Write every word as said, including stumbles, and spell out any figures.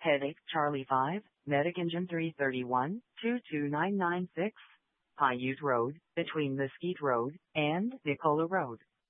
Headache Charlie five, Medic Engine three thirty-one, two two nine nine six, Paiute Road, between Mesquite Road and Nicola Road.